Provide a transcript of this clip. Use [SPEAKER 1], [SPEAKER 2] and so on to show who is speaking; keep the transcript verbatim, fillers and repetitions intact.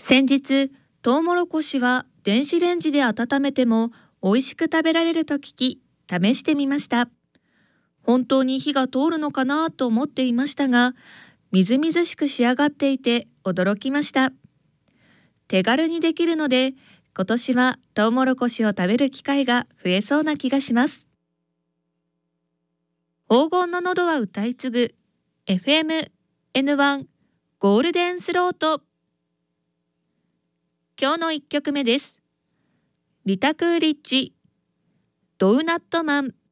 [SPEAKER 1] 先日、トウモロコシは電子レンジで温めても美味しく食べられると聞き、試してみました。本当に火が通るのかなと思っていましたが、みずみずしく仕上がっていて驚きました。手軽にできるので、今年はトウモロコシを食べる機会が増えそうな気がします。黄金の喉は歌い継ぐ エフエムエヌワン ゴールデンスロート。今日のいっきょくめです。リタ・クーリッジ、ドーナットマン。